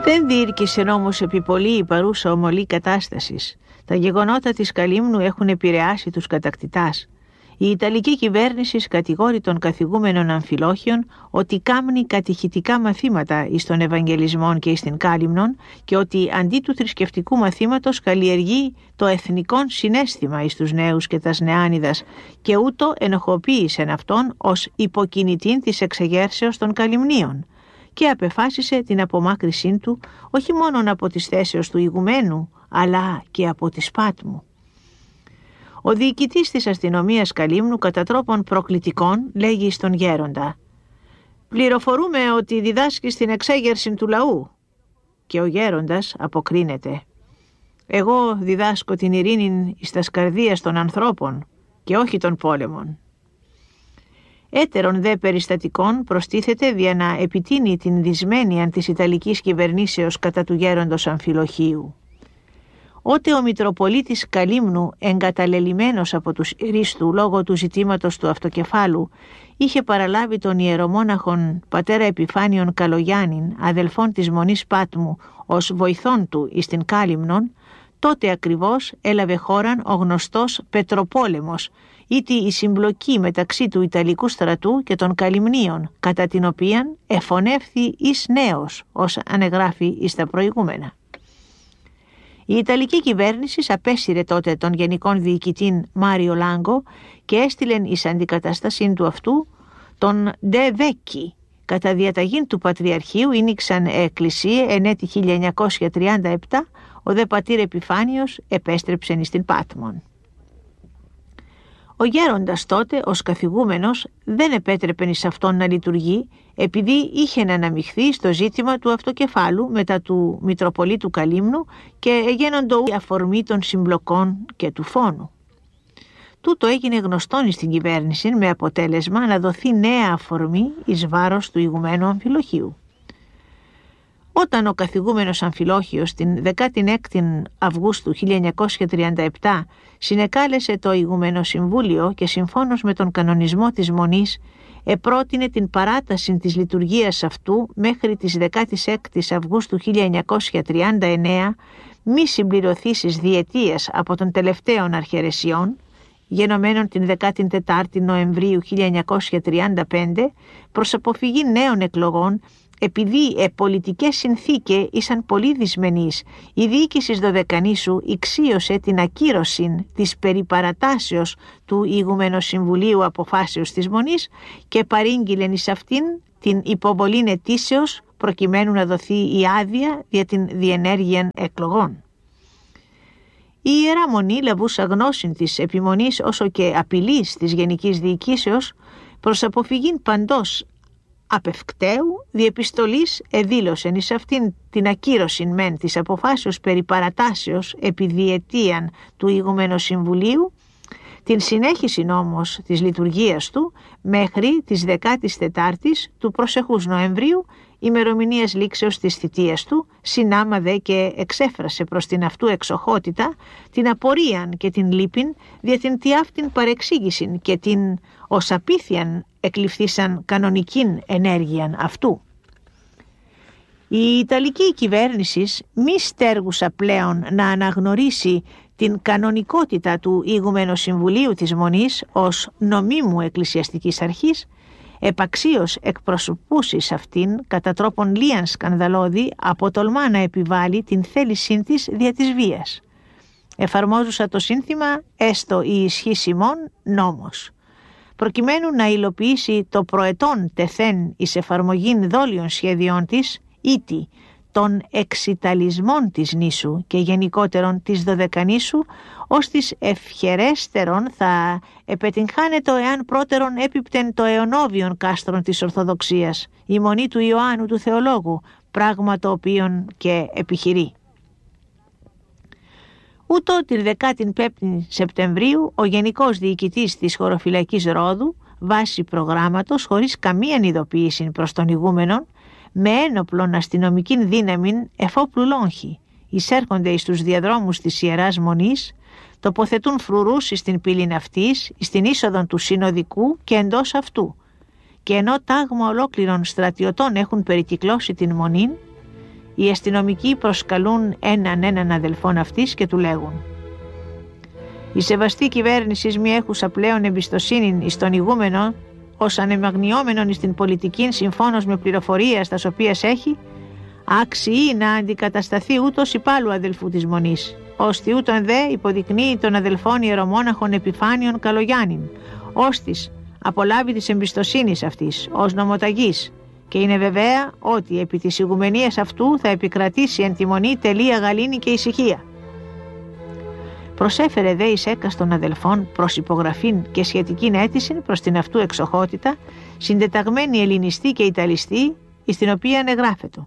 Δεν διήρκησε όμως επί πολύ η παρούσα ομολή κατάστασης. Τα γεγονότα της Καλύμνου έχουν επηρεάσει τους κατακτητάς. Η Ιταλική κυβέρνηση κατηγόρει των καθηγούμενων αμφιλόχιων ότι κάμνει κατηχητικά μαθήματα εις των Ευαγγελισμών και εις την Κάλυμνον και ότι αντί του θρησκευτικού μαθήματος καλλιεργεί το εθνικόν συναίσθημα εις τους νέους και τας νεάνιδας και ούτω ενοχοποίησεν αυτόν ως υποκινητήν της εξεγέρσεως των Καλυμνίων και απεφάσισε την απομάκρυσή του όχι μόνον από τις θέσεως του ηγουμένου αλλά και από της Πάτμου. Ο διοικητής της αστυνομίας Καλύμνου κατά τρόπον προκλητικών λέγει στον γέροντα «Πληροφορούμε ότι διδάσκει στην εξέγερση του λαού». Και ο γέροντας αποκρίνεται «Εγώ διδάσκω την ειρήνη εις τας καρδίας των ανθρώπων και όχι των πόλεμων». Έτερον δε περιστατικών προστίθεται για να επιτείνει την δυσμένεια της Ιταλικής κυβερνήσεως κατά του γέροντος Αμφιλοχίου. Ότε ο Μητροπολίτης Καλύμνου, εγκαταλελειμμένος από τους Ρίστου λόγω του ζητήματος του αυτοκεφάλου, είχε παραλάβει τον ιερομόναχον πατέρα Επιφάνιον Καλογιάννην, αδελφόν της Μονής Πάτμου, ως βοηθόν του εις την Κάλυμνον, τότε ακριβώς έλαβε χώραν ο γνωστός Πετροπόλεμος, ήτι η συμπλοκή μεταξύ του Ιταλικού στρατού και των Καλυμνίων, κατά την οποίαν εφωνεύθη εις νέος, ως ανεγράφει εις τα προηγούμενα. Η Ιταλική κυβέρνηση απέσυρε τότε τον γενικόν διοικητή Μάριο Λάγκο και έστειλεν εις αντικατάστασιν του αυτού τον Ντε Βέκκι. Κατά διαταγήν του Πατριαρχείου ήνιξαν εκκλησίε εν έτη 1937, ο δε πατήρ Επιφάνιος επέστρεψεν εις την Πάτμον. Ο γέροντας τότε ως καθηγούμενος δεν επέτρεπεν εις αυτόν να λειτουργεί επειδή είχε να αναμειχθεί στο ζήτημα του αυτοκεφάλου μετά του Μητροπολίτου Καλύμνου και εγένοντο αφορμή των συμπλοκών και του φόνου. Τούτο έγινε γνωστόν στην κυβέρνηση με αποτέλεσμα να δοθεί νέα αφορμή εις βάρος του ηγουμένου Αμφιλοχίου. Όταν ο καθηγούμενος Αμφιλόχιος την 16η Αυγούστου 1937 συνεκάλεσε το ηγούμενο συμβούλιο και συμφώνως με τον κανονισμό της Μονής επρότεινε την παράταση της λειτουργίας αυτού μέχρι τις 16 Αυγούστου 1939 μη συμπληρωθήσεις διετίας από των τελευταίων αρχαιρεσιών γενομένων την 14η Νοεμβρίου 1935 προς αποφυγή νέων εκλογών. Επειδή πολιτικές συνθήκες ήσαν πολύ δυσμενείς, η διοίκηση Δωδεκανήσου ηξίωσε την ακύρωση της περιπαρατάσεως του ηγουμένου Συμβουλίου Αποφάσεως της Μονής και παρήγγειλεν εις αυτήν την υποβολήν αιτήσεως προκειμένου να δοθεί η άδεια για την διενέργεια εκλογών. Η Ιερά Μονή λαβούσα γνώσιν της επιμονής όσο και απειλής της Γενικής Διοικήσεως προς αποφυγήν παντός απευκταίου διεπιστολής εδήλωσεν εις αυτήν την ακύρωση μεν της αποφάσεως περί παρατάσεως επί διετίαν του ηγουμένου Συμβουλίου, την συνέχιση όμως της λειτουργίας του μέχρι τις 14ης του προσεχούς Νοεμβρίου, ημερομηνίας λήξεως της θητείας του, συνάμα δε και εξέφρασε προς την αυτού εξοχότητα την απορίαν και την λύπην δια την τιάφτην παρεξήγησιν και την ως απίθιαν εκλειφθήσαν κανονικήν ενέργειαν αυτού. Η Ιταλική κυβέρνηση μη στέργουσα πλέον να αναγνωρίσει την κανονικότητα του ηγουμένου Συμβουλίου της Μονής ως νομίμου εκκλησιαστικής αρχής, επαξίως εκπροσωπούσης αυτήν κατά τρόπον λίαν σκανδαλώδη αποτολμά να επιβάλλει την θέλησή της δια της βίας. Εφαρμόζουσα το σύνθημα «Έστω η ισχύς ημών νόμος». Προκειμένου να υλοποιήσει το προετών τεθέν εις εφαρμογήν δόλιων σχέδιών της, ήτι των εξιταλισμών της νήσου και γενικότερον της Δωδεκανήσου, ως της ευχερέστερον θα επετυγχάνετο εάν πρώτερον έπιπτεν το αιωνόβιον κάστρον της Ορθοδοξίας, η Μονή του Ιωάννου του Θεολόγου, πράγμα το οποίον και επιχειρεί. Ούτω την 15η Σεπτεμβρίου ο Γενικός Διοικητής της Χωροφυλακής Ρόδου, βάσει προγράμματος χωρίς καμία ειδοποίηση προς τον ηγούμενον, με ένοπλον αστυνομικήν δύναμην εφόπλου λόγχη, εισέρχονται εις τους διαδρόμους της Ιεράς Μονής, τοποθετούν φρουρούς στην πύλην αυτής, στην είσοδον του Συνοδικού και εντός αυτού, και ενώ τάγμα ολόκληρων στρατιωτών έχουν περικυκλώσει την Μονήν, οι αστυνομικοί προσκαλούν έναν αδελφόν αυτής και του λέγουν: «Η σεβαστή κυβέρνηση μη έχουσα πλέον εμπιστοσύνη εις τον ηγούμενο, ως ανεμαγνιόμενον εις την πολιτική συμφώνως με πληροφορίας τας οποίας έχει, άξιοι να αντικατασταθεί ούτως υπάλου αδελφού της Μονής, ώστε ούτων δε υποδεικνύει των αδελφών ιερομόναχων Επιφάνιων Καλογιάννην, ώστις απολάβει της εμπιστοσύνης αυτής ως νομοταγής, και είναι βεβαία ότι επί της ηγουμενίας αυτού θα επικρατήσει εν τη Μονή τελεία γαλήνη και ησυχία». Προσέφερε δε εις έκαστον αδελφών προς υπογραφήν και σχετικήν αίτηση προς την αυτού εξοχότητα, συντεταγμένη ελληνιστή και ιταλιστή, εις την οποία εγγράφετο: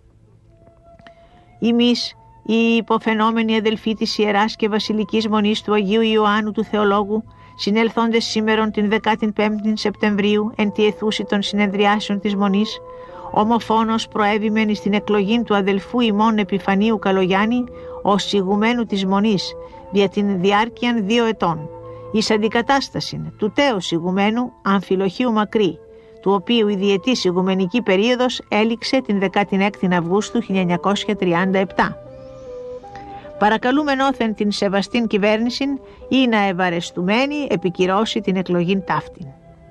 «Εμείς, οι υποφαινόμενοι αδελφοί της Ιεράς και Βασιλικής Μονής του Αγίου Ιωάννου του Θεολόγου, συνελθόντες σήμερον την 15η Σεπτεμβρίου εν τη αιθούση των συνεδριάσεων της Μονής, ομοφόνος προέβημεν στην εκλογήν του αδελφού ημών Επιφανίου Καλογιάννη ως ηγουμένου της Μονής δια την διάρκειαν 2 ετών, εις αντικατάσταση του τέος ηγουμένου Αμφιλοχίου Μακρύ, του οποίου η διετής ηγουμενική περίοδος έληξε την 16η Αυγούστου 1937. Παρακαλούμεν όθεν την σεβαστήν κυβέρνησιν ή να ευαρεστουμένη επικυρώσει την εκλογήν ταύτην».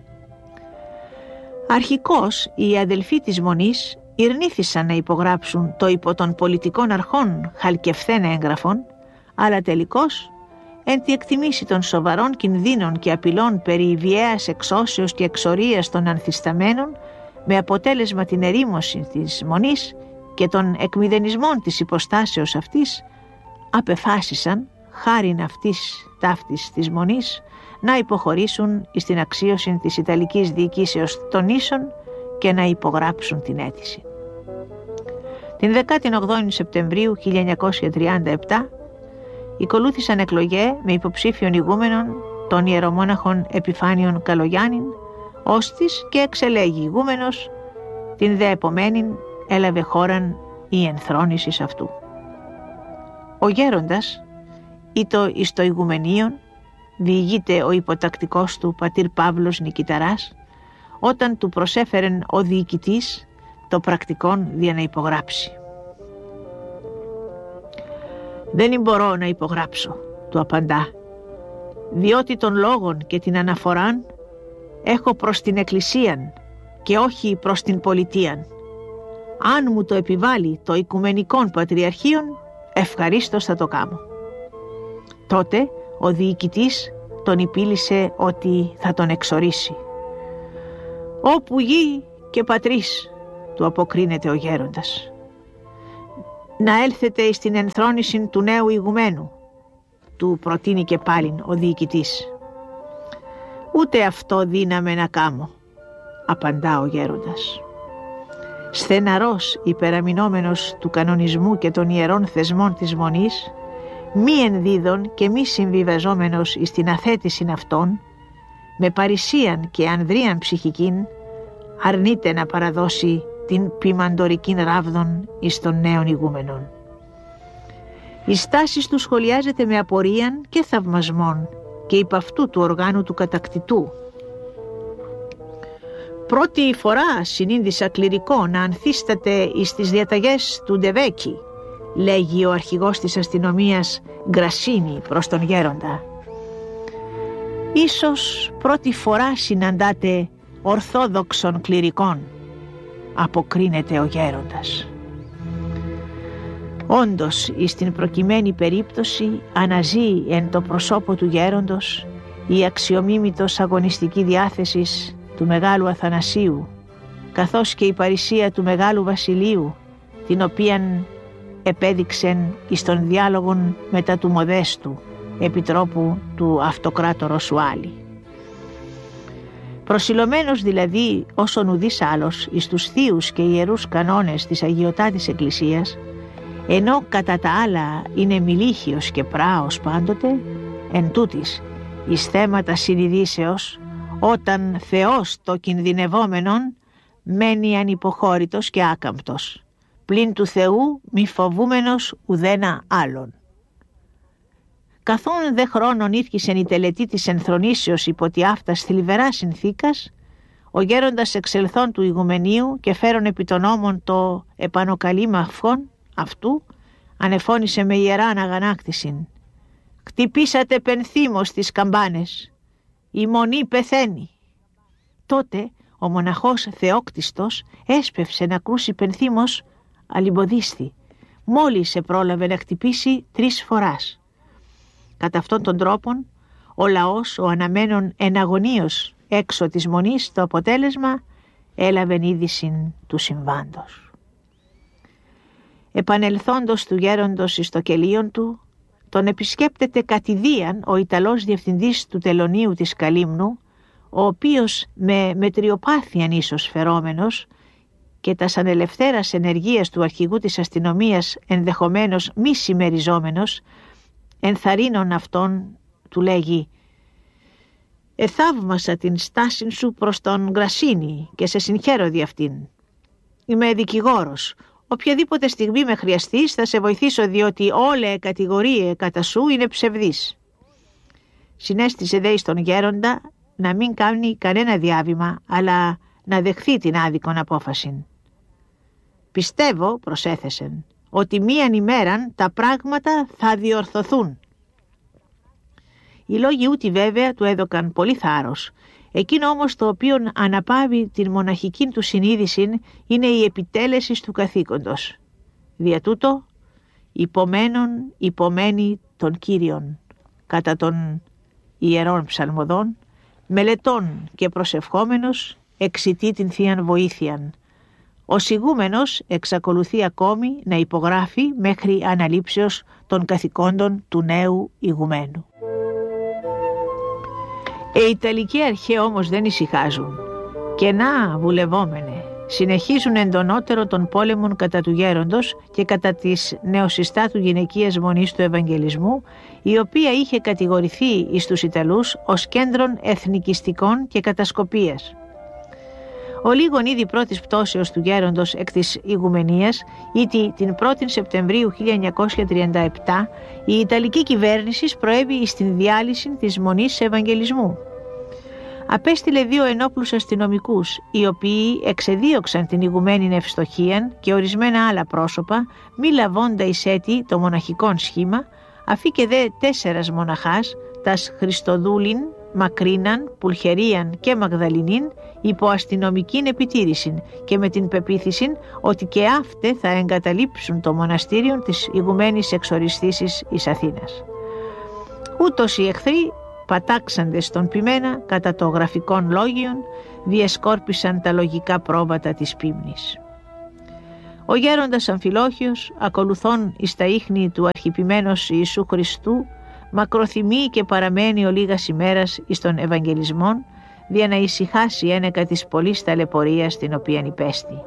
Αρχικώς οι αδελφοί της Μονής ηρνήθησαν να υπογράψουν το υπό των πολιτικών αρχών χαλκευθένε έγγραφον, αλλά τελικώς εν τη εκτιμήσει των σοβαρών κινδύνων και απειλών περί βιαίας εξώσεως και εξορίας των ανθισταμένων, με αποτέλεσμα την ερήμωση της Μονής και των εκμηδενισμών της υποστάσεως αυτής, απεφάσισαν χάριν ταύτης της Μονής να υποχωρήσουν εις την αξίωση της Ιταλικής διοικήσεως των νήσων και να υπογράψουν την αίτηση. Την 18η Σεπτεμβρίου 1937 ακολούθησαν εκλογέ με υποψήφιον ηγούμενον των ιερομόναχων Επιφάνιων Καλογιάννην, ώστις και εξελέγει ηγούμενος, την δε επομένην έλαβε χώραν η ενθρόνησης αυτού. Ο γέροντας ήτο εις το ηγουμενίον διηγείται ο υποτακτικός του πατήρ Παύλος Νικηταράς, όταν του προσέφερεν ο διοικητής το πρακτικόν για να υπογράψει. «Δεν μπορώ να υπογράψω», του απαντά, «διότι των λόγων και την αναφοράν έχω προς την Εκκλησίαν και όχι προς την πολιτείαν. Αν μου το επιβάλλει το Οικουμενικόν Πατριαρχείον, ευχαρίστως θα το κάμω». Τότε ο διοικητής τον υπήλυσε ότι θα τον εξορίσει. «Όπου γη και πατρίς», του αποκρίνεται ο γέροντας. «Να έλθετε εις την ενθρόνηση του νέου ηγουμένου», του προτείνει και πάλιν ο διοικητής. «Ούτε αυτό δύναμε να κάμω», απαντά ο γέροντας. Στεναρός υπεραμεινόμενος του κανονισμού και των ιερών θεσμών της Μονής, μη ενδίδων και μη συμβιβαζόμενος εις την αθέτησιν αυτών, με παρησίαν και ανδρίαν ψυχικήν, αρνείται να παραδώσει την ποιμαντορικήν ράβδον εις των νέων ηγούμενων. Η στάση του σχολιάζεται με απορίαν και θαυμασμόν και υπ' αυτού του οργάνου του κατακτητού. «Πρώτη φορά συνείδησα κληρικό να ανθίσταται εις τις διαταγές του Ντεβέκη», λέγει ο αρχηγός της αστυνομίας Γκρασίνη προς τον γέροντα. «Ίσως πρώτη φορά συναντάτε ορθόδοξων κληρικών», αποκρίνεται ο γέροντας. Όντως, εις την προκειμένη περίπτωση αναζεί εν το προσώπο του γέροντος η αξιομίμητος αγωνιστική διάθεσης του Μεγάλου Αθανασίου, καθώς και η παρησία του Μεγάλου Βασιλείου, την οποίαν επέδειξεν εις τον διάλογον μετά του Μοδέστου, επιτρόπου του Αυτοκράτορος Σουάλη. Προσιλωμένος δηλαδή όσον ουδής άλλος εις τους θείους και ιερούς κανόνες της αγιωτάτης Εκκλησίας, ενώ κατά τα άλλα είναι μιλίχιος και πράος πάντοτε, εν τούτης εις θέματα συνειδήσεως, όταν Θεός το κινδυνευόμενον μένει ανυποχώρητος και άκαμπτος, πλην του Θεού μη φοβούμενος ουδένα άλλον. Καθόν δε χρόνον ήρκησεν η τελετή της ενθρονήσεως υπό τη αυτάς θλιβερά συνθήκας, Ο γέροντας εξελθών του ηγουμενίου και φέρον επί των ώμων το επανοκαλήμα αυτού, ανεφώνησε με ιερά αναγανάκτησιν. «Χτυπήσατε πενθύμως τις καμπάνες, η μονή πεθαίνει». Τότε ο μοναχός Θεόκτιστος έσπευσε να κρούσει πενθύμως, αλλημποδίστη. Μόλις επρόλαβε να χτυπήσει 3 φοράς. Κατά αυτόν τον τρόπον, ο λαός, ο αναμένων εναγωνίως έξω της μονής, το αποτέλεσμα έλαβεν είδηση του συμβάντος. Επανελθόντος του γέροντος εις το κελίον του, τον επισκέπτεται κατηδίαν ο Ιταλός διευθυντής του τελωνίου της Καλύμνου, ο οποίος με μετριοπάθειαν ίσως φερόμενος και τας ανελευθέρας ενεργείας του αρχηγού της αστυνομίας ενδεχομένως μη συμμεριζόμενος, ενθαρρύνων αυτόν του λέγει «Εθαύμασα την στάση σου προς τον Γκρασίνη και σε συγχαίρω δι' αυτήν. Είμαι δικηγόρος. Οποιαδήποτε στιγμή με χρειαστείς θα σε βοηθήσω, διότι όλε κατηγορίε κατά σου είναι ψευδείς». Συνέστησε δε στον γέροντα να μην κάνει κανένα διάβημα, αλλά να δεχθεί την άδικον απόφαση. «Πιστεύω», προσέθεσεν, «ότι μίαν ημέραν τα πράγματα θα διορθωθούν». Οι λόγοι ούτι βέβαια του έδωκαν πολύ θάρρος. Εκείνο όμως το οποίο αναπαύει την μοναχική του συνείδηση είναι η επιτέλεση του καθήκοντος. Δια τούτο υπομένει τον Κύριον κατά των ιερών ψαλμοδών, μελετών και προσευχόμενος εξητεί την Θείαν Βοήθειαν. Ο σιγούμενος εξακολουθεί ακόμη να υπογράφει μέχρι αναλήψεως των καθηκόντων του νέου ηγουμένου. Οι Ιταλικοί αρχαίοι όμως δεν ησυχάζουν και να βουλευόμενε συνεχίζουν εντονότερο των πόλεμων κατά του γέροντος και κατά της νεοσυστάτου γυναικείας μονής του Ευαγγελισμού, η οποία είχε κατηγορηθεί εις τους Ιταλούς ως κέντρον εθνικιστικών και κατασκοπίας. Ο λίγον ήδη πρώτης πτώσεως του γέροντος εκ της ηγουμενίας, ήτι την 1η Σεπτεμβρίου 1937, η Ιταλική κυβέρνηση προέβη στην διάλυση της Μονής Ευαγγελισμού. Απέστειλε 2 ενόπλους αστυνομικούς, οι οποίοι εξεδίωξαν την ηγουμένην ευστοχίαν και ορισμένα άλλα πρόσωπα, μη λαβώντα εις έτη το μοναχικόν σχήμα, αφήκε δε 4 μοναχάς, τας Χριστοδούλην, Μακρίναν, Πουλχερίαν και Μαγδαληνήν, υπό αστυνομικήν επιτήρηση και με την πεποίθηση ότι και αύτε θα εγκαταλείψουν το μοναστήριο της ηγουμένης εξοριστήσης εις Αθήνας. Ούτως οι εχθροί, πατάξαντες στον ποιμένα κατά το γραφικών λόγιον, διεσκόρπισαν τα λογικά πρόβατα της ποίμνης. Ο γέροντας Αμφιλόχιος, ακολουθών εις τα ίχνη του αρχιπημένος Ιησού Χριστού, μακροθυμεί και παραμένει ο λίγας ημέρας εις των Ευαγγελισμών, δια να ησυχάσει ένεκα της πολλής ταλαιπωρίας την οποίαν υπέστη.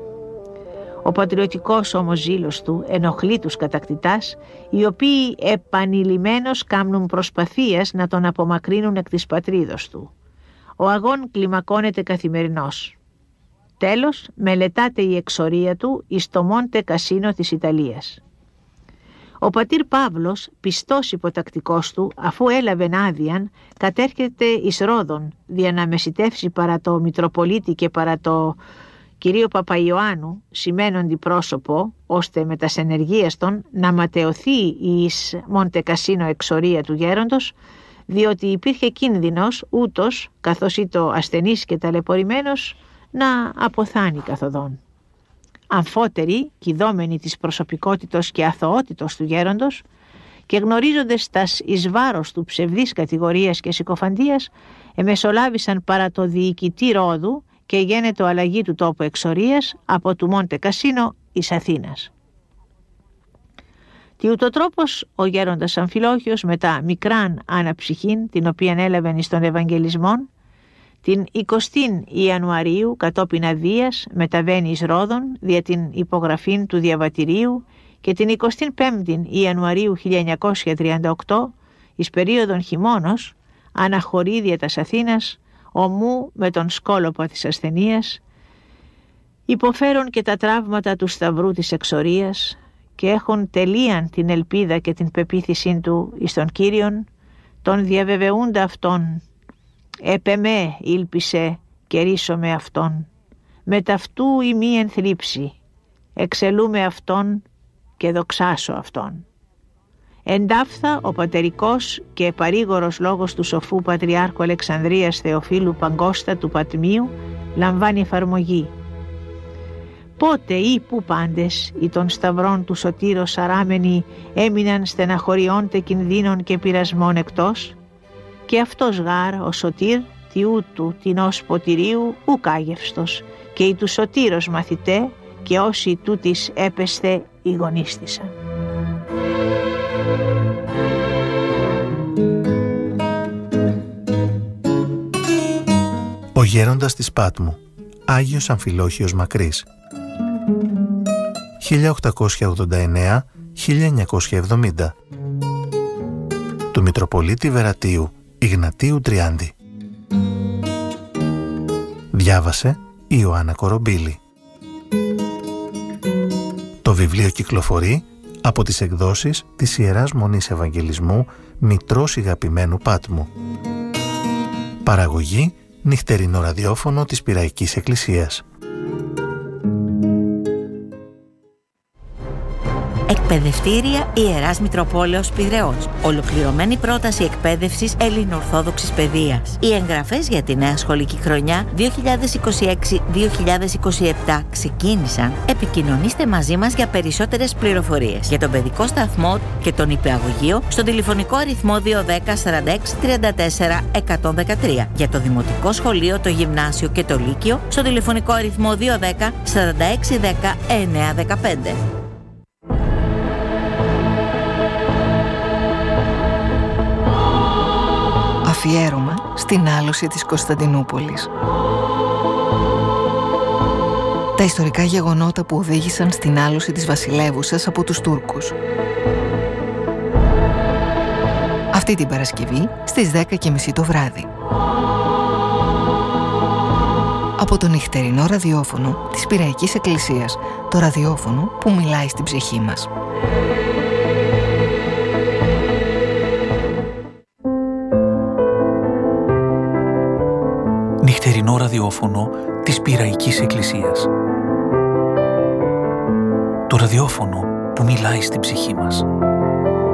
Ο πατριωτικός όμως ζήλος του ενοχλεί τους κατακτητάς, οι οποίοι επανειλημμένως κάνουν προσπαθίας να τον απομακρύνουν εκ της πατρίδος του. Ο αγών κλιμακώνεται καθημερινώς. Τέλος, μελετάται η εξορία του εις το Μόντε Κασίνο της Ιταλίας. Ο πατήρ Παύλος, πιστός υποτακτικός του, αφού έλαβεν άδειαν, κατέρχεται εις Ρόδον, δια να μεσητεύσει παρά το Μητροπολίτη και παρά το κυρίο Παπαϊωάννου, σημαίνοντι πρόσωπο, ώστε με τας ενεργείας των να ματαιωθεί εις Μοντεκασίνο εξορία του γέροντος, διότι υπήρχε κίνδυνος ούτως, καθώς ήτο ασθενής και ταλαιπωρημένος, να αποθάνει καθοδόν. Αμφότεροι, κηδόμενοι της προσωπικότητος και αθωότητος του γέροντος και γνωρίζοντες τας εις βάρος του ψευδής κατηγορίας και συκοφαντίας, εμεσολάβησαν παρά το διοικητή Ρόδου και γένετο αλλαγή του τόπου εξορίας από του Μόντε Κασίνο εις Αθήνας. Τι ούτω τρόπος ο γέροντας Αμφιλόχιος μετά μικράν αναψυχήν, την οποίαν έλαβεν εις των Ευαγγελισμών, την 20η Ιανουαρίου κατόπιν αδείας μεταβαίνει εις Ρόδον δια την υπογραφή του διαβατηρίου και την 25η Ιανουαρίου 1938 εις περίοδον χειμώνος αναχωρεί δια τας Αθήνας ομού με τον σκόλοπο της ασθενείας, υποφέρουν και τα τραύματα του σταυρού της εξορίας και έχουν τελείαν την ελπίδα και την πεποίθησή του εις τον Κύριον, τον διαβεβαιούντα αυτόν «Επεμέ ήλπισε κερίσομαι αυτόν, με ταυτού η μη ενθλίψη, εξελούμε αυτόν και δοξάσω αυτόν. Εντάφθα ο πατερικός και παρήγορος λόγος του σοφού Πατριάρχου Αλεξανδρίας Θεοφύλου Παγκώστα του Πατμίου λαμβάνει εφαρμογή. Πότε ή που πάντες οι των σταυρών του σωτήρος αράμενοι έμειναν στεναχωριώντε κινδύνων και πειρασμών εκτός, και αυτός γάρ ο σωτήρ τιού του τινός ποτηρίου ουκάγευστος, και οι του σωτήρος μαθητέ και όσοι τούτης έπεσθε ηγονίστησαν. Ο γέροντας της Πάτμου, Άγιος Αμφιλόχιος Μακρύς, 1889-1970, του Μητροπολίτη Βερατίου Ιγνατίου Τριάντη. Διάβασε η Ιωάννα Κορομπίλη. Το βιβλίο κυκλοφορεί από τις εκδόσεις της Ιεράς Μονής Ευαγγελισμού Μητρός Ηγαπημένου Πάτμου. Παραγωγή νυχτερινό ραδιόφωνο της Πειραϊκής Εκκλησίας. Εκπαιδευτήρια Ιεράς Μητροπόλεως Πειραιώς. Ολοκληρωμένη πρόταση εκπαίδευσης ελληνοορθόδοξης παιδείας. Οι εγγραφές για τη νέα σχολική χρονιά 2026-2027 ξεκίνησαν. Επικοινωνήστε μαζί μας για περισσότερες πληροφορίες για τον παιδικό σταθμό και τον υπηαγωγείο στο τηλεφωνικό αριθμό 210 46 34 113. Για το δημοτικό σχολείο, το γυμνάσιο και το λύκειο στο τηλεφωνικό αριθμό 210 46 10 915. Αφιέρωμα στην άλωση της Κωνσταντινούπολης. Τα ιστορικά γεγονότα που οδήγησαν στην άλωση της βασιλεύουσας από τους Τούρκους. Αυτή την Παρασκευή στις 10:30 το βράδυ. Από το νυχτερινό ραδιόφωνο της Πειραϊκής Εκκλησίας, το ραδιόφωνο που μιλάει στην ψυχή μας. Νυχτερινό ραδιόφωνο της Πειραϊκής Εκκλησίας. Το ραδιόφωνο που μιλάει στην ψυχή μας.